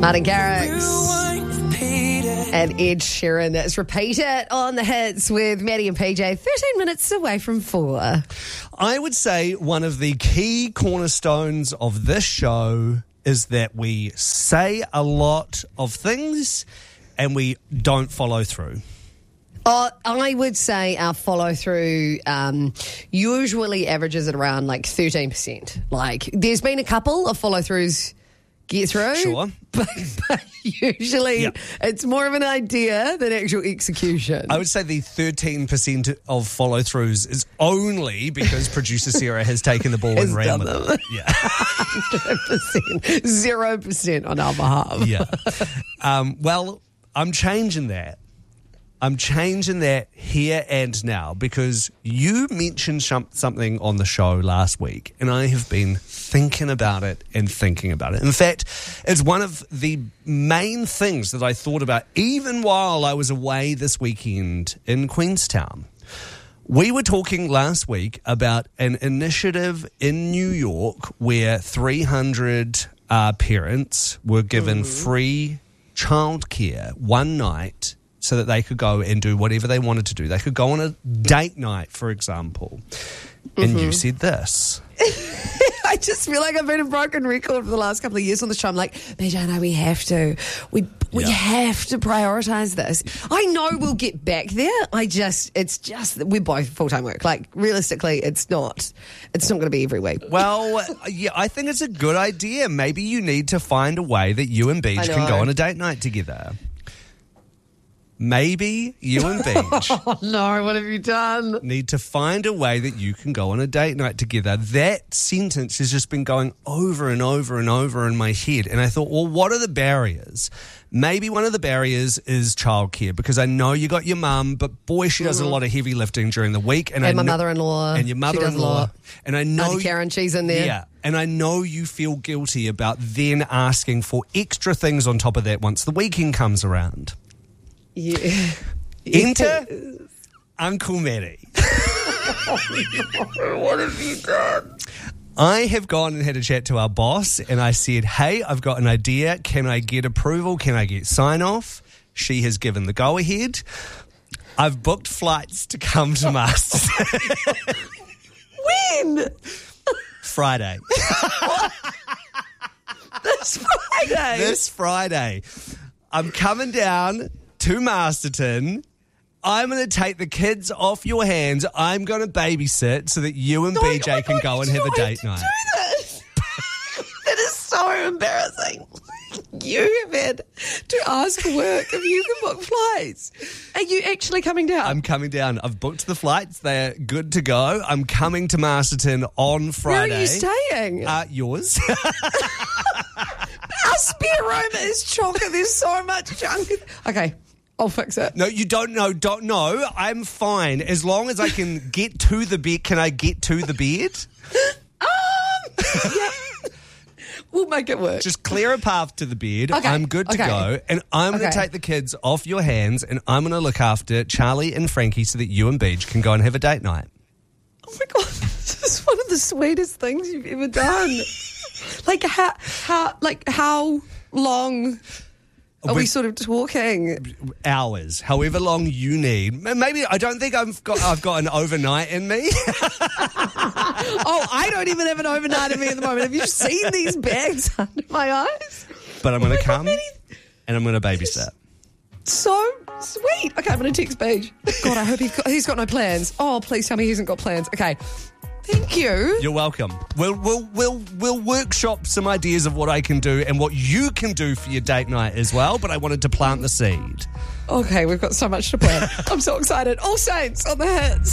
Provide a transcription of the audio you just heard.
Martin Garrix and Ed Sheeran. That's Repeat It on the hits with Maddie and PJ. 13 minutes away from 4. I would say one of the key cornerstones of this show is that we say a lot of things and we don't follow through. I would say our follow-through usually averages at around like 13%. Like, there's been a couple of follow-throughs get through. Sure. But usually it's more of an idea than actual execution. I would say the 13% of follow-throughs is only because producer Sarah has taken the ball and ran with it. Yeah. 100%. 0% on our behalf. Yeah. Well, I'm changing that. I'm changing that here and now because you mentioned something on the show last week and I have been thinking about it and thinking about it. In fact, it's one of the main things that I thought about even while I was away this weekend in Queenstown. We were talking last week about an initiative in New York where 300 parents were given free childcare one night so that they could go and do whatever they wanted to do. They could go on a date night, for example. And you said this. I just feel like I've been a broken record for the last couple of years on the show. I'm like, BJ, no, we have to. We have to prioritise this. I know we'll get back there. It's just we're both full-time work. Like, realistically, it's not going to be every week. Well, yeah, I think it's a good idea. Maybe you need to find a way that you and Beach can go on a date night together. Maybe you and Beach oh no, what have you done? Need to find a way that you can go on a date night together. That sentence has just been going over and over and over in my head. And I thought, well, what are the barriers? Maybe one of the barriers is childcare because I know you got your mum, but boy, she does a lot of heavy lifting during the week. And my mother-in-law. And your mother-in-law. And I know Auntie Karen, she's in there. Yeah. And I know you feel guilty about then asking for extra things on top of that once the weekend comes around. Yeah. Enter Uncle Matty. What have you done? I have gone and had a chat to our boss and I said, hey, I've got an idea. Can I get approval? Can I get sign off? She has given the go ahead. I've booked flights to come to Masterton. When? Friday. This Friday. I'm coming down to Masterton. I'm going to take the kids off your hands. I'm going to babysit so that you and BJ can go and have a date night. That is so embarrassing. You have had to ask work if you can book flights. Are you actually coming down? I'm coming down. I've booked the flights. They're good to go. I'm coming to Masterton on Friday. Where are you staying? Yours. Our spare room is chocker. There's so much junk. Okay, I'll fix it. No, you don't know. Don't know. I'm fine. As long as I can get to the bed. Can I get to the bed? Yeah. We'll make it work. Just clear a path to the bed. Okay. I'm good to go. And I'm going to take the kids off your hands and I'm going to look after Charlie and Frankie so that you and Beach can go and have a date night. Oh my God. This is one of the sweetest things you've ever done. How long are we sort of talking? Hours, however long you need. Maybe I don't think I've got an overnight in me. Oh, I don't even have an overnight in me at the moment. Have you seen these bags under my eyes? But I'm going to come and I'm going to babysit. So sweet. Okay, I'm going to text Paige. God, I hope he's got no plans. Oh, please tell me he hasn't got plans. Okay. Thank you. You're welcome. We'll workshop some ideas of what I can do and what you can do for your date night as well, but I wanted to plant the seed. Okay, we've got so much to plan. I'm so excited. All Saints on the hits.